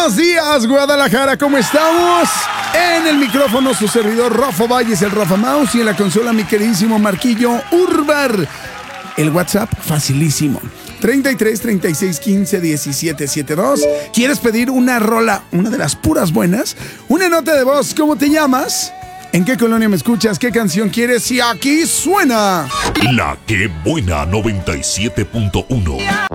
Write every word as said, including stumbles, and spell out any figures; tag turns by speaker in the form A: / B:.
A: Buenos días, Guadalajara, ¿cómo estamos? En el micrófono su servidor Rafa Valles, el Rafa Mouse, y en la consola mi queridísimo Marquillo Urbar. El WhatsApp, facilísimo. treinta y tres, treinta y seis, quince, diecisiete, setenta y dos. ¿Quieres pedir una rola, una de las puras buenas? Una nota de voz, ¿cómo te llamas? ¿En qué colonia me escuchas? ¿Qué canción quieres? Y aquí suena
B: La que buena noventa y siete punto uno.